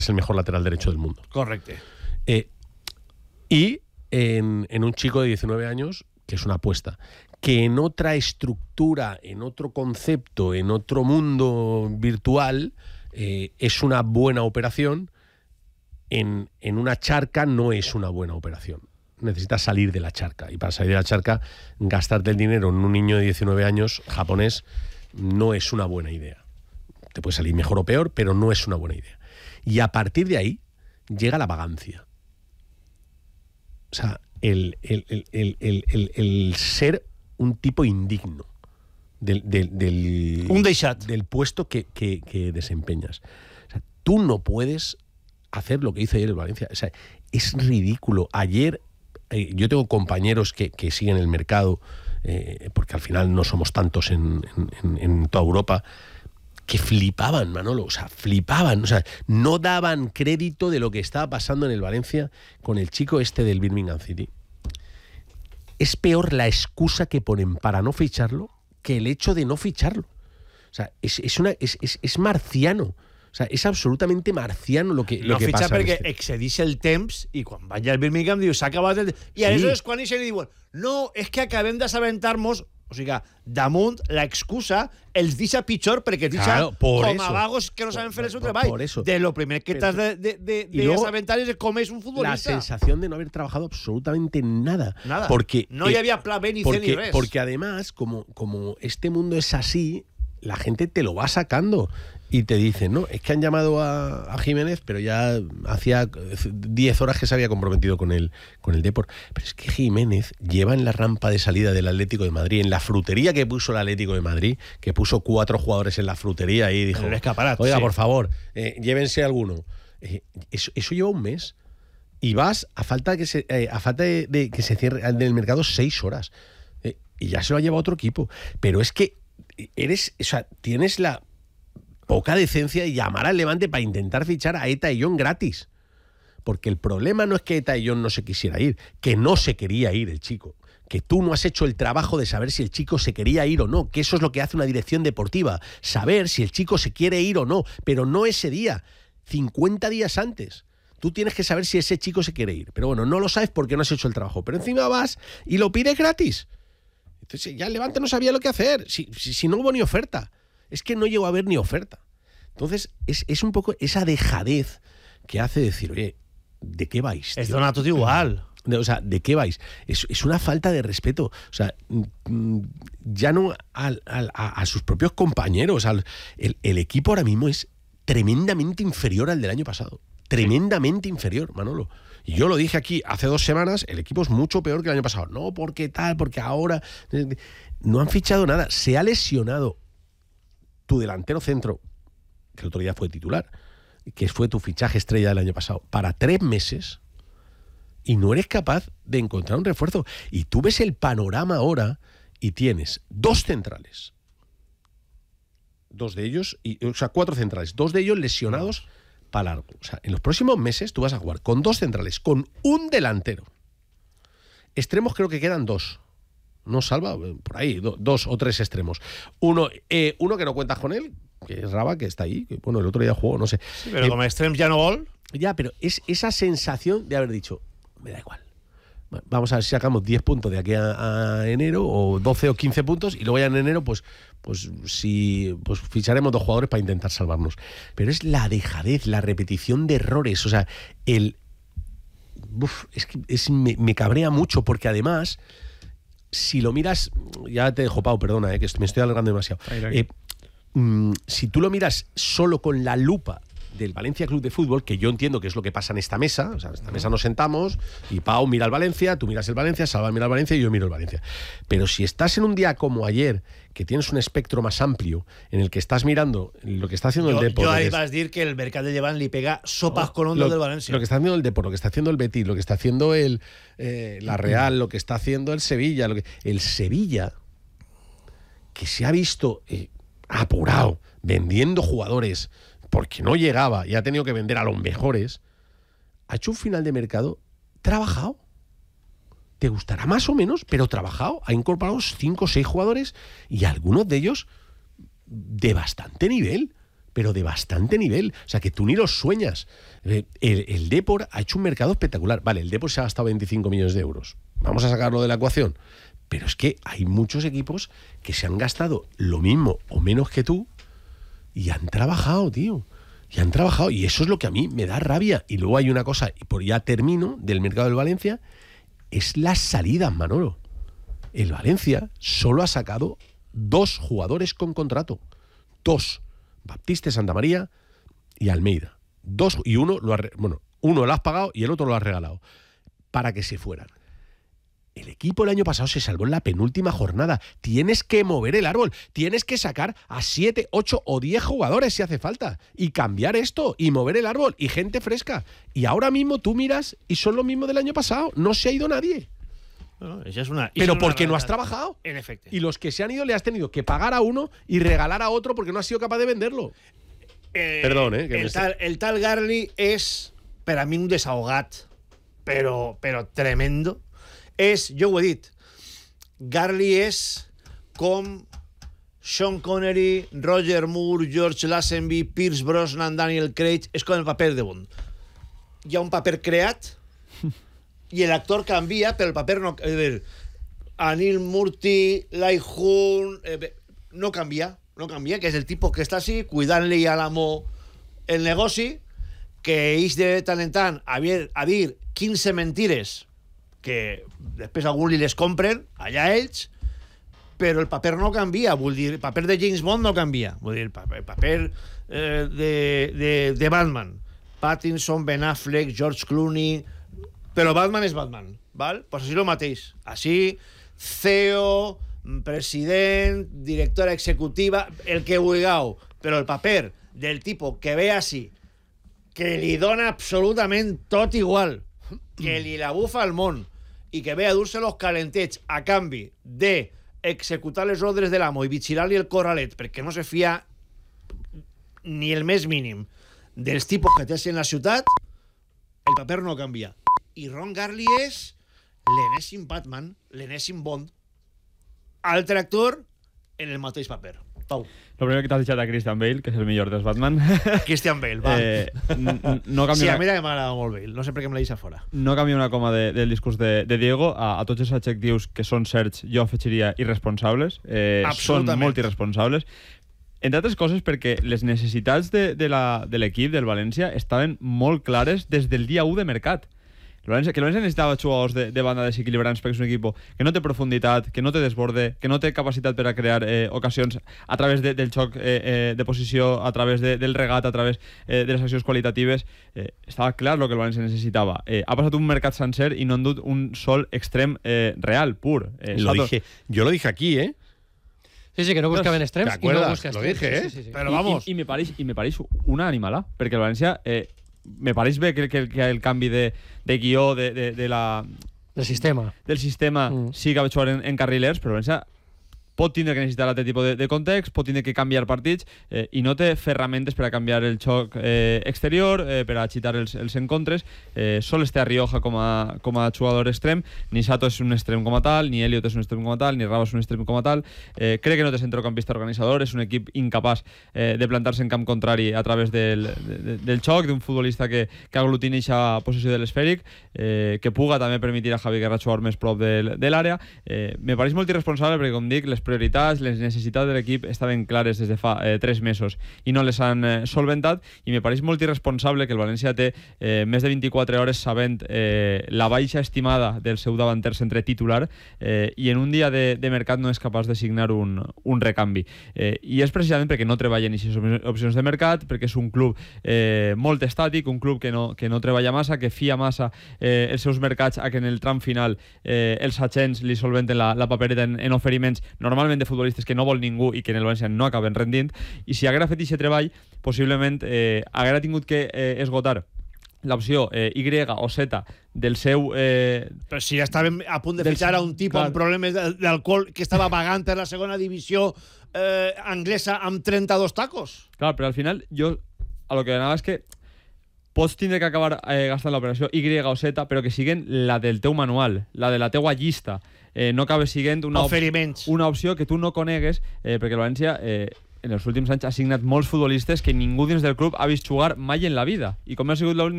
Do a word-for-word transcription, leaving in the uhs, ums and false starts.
es el mejor lateral derecho del mundo. Correcto. Eh, y en, en un chico de diecinueve años, que es una apuesta, que en otra estructura, en otro concepto, en otro mundo virtual, eh, es una buena operación, en, en una charca no es una buena operación. Necesitas salir de la charca, y para salir de la charca, gastarte el dinero en un niño de diecinueve años japonés no es una buena idea. Te puede salir mejor o peor, pero no es una buena idea. Y a partir de ahí llega la vagancia. O sea, el, el, el, el, el, el, el ser un tipo indigno del, del, del, un deixat. del puesto que, que, que desempeñas. O sea, tú no puedes hacer lo que hizo ayer el Valencia. O sea, es ridículo. Ayer eh, yo tengo compañeros que, que siguen el mercado, eh, porque al final no somos tantos en, en, en toda Europa, que flipaban, Manolo, o sea, flipaban, o sea, no daban crédito de lo que estaba pasando en el Valencia con el chico este del Birmingham City. Es peor la excusa que ponen para no ficharlo que el hecho de no ficharlo. O sea, es, es, una, es, es, es marciano. O sea, és absolutamente marciano lo que, lo no que passa. No fitxa perquè este. excedís el temps i quan vaig al Birmingham diu s'ha acabat el... I aleshores sí. Quan ixen li diuen no, és que acabem d'assabentar-nos, o sigui, damunt l'excusa els deixa pitjor perquè els deixa claro, com eso. a vagos que no saben fer el seu por, treball. por eso. De lo primer que t'has de, de, de, de assabentar és com és un futbolista. La sensación de no haber trabajado absolutamente nada. Nada. Porque, no hi havia pla B ni porque, C ni res. Porque además, como, como este mundo es así, la gente te lo va sacando. Y te dicen, no, es que han llamado a, a Jiménez, pero ya hacía diez horas que se había comprometido con el, con el Depor. Pero es que Jiménez lleva en la rampa de salida del Atlético de Madrid, en la frutería que puso el Atlético de Madrid, que puso cuatro jugadores en la frutería y dijo, oiga, sí. por favor, eh, llévense alguno. Eh, eso, eso lleva un mes. Y vas a falta, que se, eh, a falta de, de que se cierre el mercado seis horas. Eh, y ya se lo ha llevado otro equipo. Pero es que eres, o sea, tienes la poca decencia de llamar al Levante para intentar fichar a Eta Eyón gratis. Porque el problema no es que Eta Eyón no se quisiera ir, que no se quería ir el chico. Que tú no has hecho el trabajo de saber si el chico se quería ir o no, que eso es lo que hace una dirección deportiva. Saber si el chico se quiere ir o no, pero no ese día, cincuenta días antes. Tú tienes que saber si ese chico se quiere ir. Pero bueno, no lo sabes porque no has hecho el trabajo. Pero encima vas y lo pides gratis. Entonces ya el Levante no sabía lo que hacer, si, si, si no hubo ni oferta. Es que no llegó a haber ni oferta. Entonces, es, es un poco esa dejadez que hace decir, oye, ¿de qué vais? Es donar tot igual. De, o sea, ¿de qué vais? Es, es una falta de respeto. O sea, ya no al, al, a, a sus propios compañeros. Al, el, el equipo ahora mismo es tremendamente inferior al del año pasado. Tremendamente inferior, Manolo. Y yo lo dije aquí hace dos semanas, el equipo es mucho peor que el año pasado. No, porque tal, porque ahora... No han fichado nada. Se ha lesionado tu delantero centro, que el otro día fue titular, que fue tu fichaje estrella del año pasado, para tres meses, y no eres capaz de encontrar un refuerzo. Y tú ves el panorama ahora y tienes dos centrales, dos de ellos, y, o sea, cuatro centrales, dos de ellos lesionados para largo. O sea, en los próximos meses tú vas a jugar con dos centrales, con un delantero. Extremos creo que quedan dos. No salva, por ahí, do, dos o tres extremos. Uno, eh, uno que no cuentas con él, que es Raba, que está ahí, que bueno, el otro día jugó, no sé. Sí, pero eh, como extremos ya no gol. Ya, pero es esa sensación de haber dicho, me da igual. Vamos a ver si sacamos diez puntos de aquí a, a enero, o doce o quince puntos, y luego ya en enero, pues, pues si pues ficharemos dos jugadores para intentar salvarnos. Pero es la dejadez, la repetición de errores, o sea, el... Uf, es que es, me, me cabrea mucho, porque además... Si lo miras, ya te dejo, Pau, perdona, eh, que me estoy alargando demasiado. Eh, mm, si tú lo miras solo con la lupa del Valencia Club de Fútbol, que yo entiendo que es lo que pasa en esta mesa, o sea, en esta mesa nos sentamos y Pau mira el Valencia, tú miras el Valencia, Salva mira el Valencia y yo miro el Valencia. Pero si estás en un día como ayer, que tienes un espectro más amplio, en el que estás mirando lo que está haciendo yo, el Depor... Yo ahí vas a decir que el mercat de Llevant li pega sopas no, con hondo del Valencia. Lo que está haciendo el Depor, lo que está haciendo el Betis, lo que está haciendo el eh, la Real, lo que está haciendo el Sevilla, lo que, el Sevilla, que se ha visto eh, apurado, vendiendo jugadores porque no llegaba y ha tenido que vender a los mejores, ha hecho un final de mercado trabajado. Te gustará más o menos, pero trabajado. Ha incorporado cinco o seis jugadores y algunos de ellos de bastante nivel. pero de bastante nivel. O sea, que tú ni los sueñas. El, el Depor ha hecho un mercado espectacular. Vale, el Depor se ha gastado veinticinco millones de euros. Vamos a sacarlo de la ecuación. Pero es que hay muchos equipos que se han gastado lo mismo o menos que tú y han trabajado, tío. Y han trabajado. Y eso es lo que a mí me da rabia. Y luego hay una cosa, y por ya termino, del mercado del Valencia, es las salidas, Manolo. El Valencia solo ha sacado dos jugadores con contrato. Dos. Baptiste Santamaría y Almeida. Dos. Y uno lo ha, bueno, uno lo has pagado y el otro lo has regalado. Para que se fueran. El equipo el año pasado se salvó en la penúltima jornada. Tienes que mover el árbol. Tienes que sacar a siete, ocho o diez jugadores si hace falta. Y cambiar esto. Y mover el árbol. Y gente fresca. Y ahora mismo tú miras y son los mismos del año pasado. No se ha ido nadie. No, esa es una, pero es porque una no has trabajado. En efecto. Y los que se han ido le has tenido que pagar a uno y regalar a otro porque no has sido capaz de venderlo. Eh, Perdón, eh. Que el, me tal, el tal Garli és, per a mi, un desahogat, però, però tremendo. És, jo ho he dit, Garli és com Sean Connery, Roger Moore, George Lazenby, Pierce Brosnan, Daniel Craig. És com el paper de Bond. Hi ha un paper creat i l'actor canvia, però el paper no... És dir, Anil Murti, Lai Hun... Eh, no canvia, no canvia, que és el tipus que està així, cuidant-li a l'amo el negoci, que ix de tant en tant a dir, a dir quinze mentires que després algú li les compren, allà ells, però el paper no canvia, vull dir, el paper de James Bond no canvia, vull dir, el paper, el paper eh, de, de, de Batman, Pattinson, Ben Affleck, George Clooney... Però Batman és Batman, val? Pues així el mateix. Així, C E O, president, directora executiva, el que vulgueu. Però el paper del tipus que ve així, que li dona absolutament tot igual, que li la bufa al món, i que ve a dur-se los calentets a canvi de executar les ordres de l'amo i vigilar-li el corralet perquè no se fia ni el més mínim dels tipus que tens en la ciutat, el paper no canvia. I Ron Garli és l'enèsim Batman, l'enèsim Bond, altre actor en el mateix paper. Pau. Lo primer que t'has deixat a Christian Bale, que és el millor dels Batman. Christian Bale, va. Eh, no canvia sí, una... a mi també m'agrada molt Bale, no sé per què me l'ha deixat fora. No canvia una coma de, del discurs de, de Diego. A, a tots els adjectius que són certs jo afegiria irresponsables. Eh, són molt irresponsables. Entre altres coses perquè les necessitats de, de l'equip del València estaven molt clares des del dia u de mercat. El València, que el València necessitava jugadors de, de banda desequilibrants perquè és un equip que no té profunditat, que no té desborde, que no té capacitat per a crear eh, ocasions a través de, del xoc eh, eh, de posició, a través de, del regat, a través eh, de les accions qualitatives. Eh, estava clar el que el València necessitava. Eh, ha passat un mercat sencer i no han dut un sol extrem eh, real, pur. Eh, lo dije, yo lo dije aquí, ¿eh? Sí, sí, que no buscaven extrems. ¿Te acuerdas? I no busca Lo extrems. dije, ¿eh? Sí, sí, sí. Però vamos. I, i, i me pareix, i me pareix una animalà, perquè el València... Eh, me pareix bé que, que, que el canvi de, de guió de, de, de la, del sistema, del sistema mm. sí que va jugar en, en carrilers, però el València pot tindre que necessitar aquest tipus de, de context, pot tindre que canviar partits eh, i no té ferramentes per a canviar el xoc eh, exterior, eh, per a agitar els, els encontres. Eh, sols té a Rioja com a, com a jugador extrem, ni Sato és un extrem com a tal, ni Elliot és un extrem com a tal, ni Raba és un extrem com a tal. Eh, crec que no té centrocampista organitzador, és un equip incapaç eh, de plantar-se en camp contrari a través del, de, del xoc, d'un futbolista que, que aglutini aquesta possessió de l'esfèric, eh, que puga també permetir a Javi Guerra jugar més prop del, de l'àrea. Eh, me pareix molt irresponsable perquè, com dic, les prioritats, les necessitats de l'equip estaven clares des de fa eh, tres mesos i no les han eh, solventat, i me pareix molt irresponsable que el València té eh, més de vint-i-quatre hores sabent eh, la baixa estimada del seu davanter centre titular eh, i en un dia de, de mercat no és capaç de signar un, un recanvi. Eh, I és precisament perquè no treballen aquestes opcions de mercat, perquè és un club eh, molt estàtic, un club que no, que no treballa massa, que fia massa eh, els seus mercats a que en el tram final eh, els agents li solventen la, la papereta en, en oferiments normalment de futbolistes que no vol ningú i que en el València no acaben rendint, i si haguera fet aquest treball possiblement eh, haguera tingut que eh, esgotar l'opció eh, Y o Z del seu... Eh, Però si ja estàvem a punt de del- fitxar a un tipus clar. amb problemes de- d'alcohol que estava pagant per la segona divisió eh, anglesa amb trenta-dos tacos. clar, però al final jo a lo que anava és que pots tindre que acabar eh, gastant l'operació Y o Z, però que siguen la del teu manual, la de la teua llista. Eh, no acaba siguent una, op Oferiments. una opció que tu no conegues, eh, perquè el València eh, en els últims anys ha signat molts futbolistes que ningú dins del club ha vist jugar mai en la vida. I com ha sigut